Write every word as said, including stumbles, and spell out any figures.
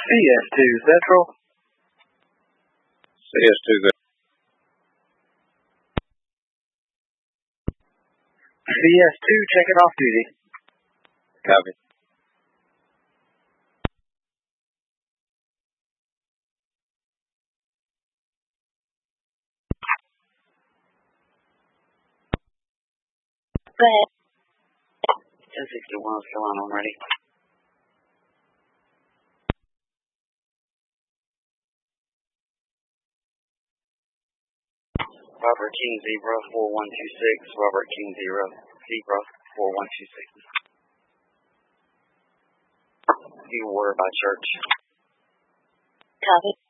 C S two Central. C S two Central. C S two checking off duty. Copy. Go ahead. ten sixty-one, still on, I'm ready. Robert King Zebra four one two six, Robert King Zero Zebra four one two six. You were by church. Copy.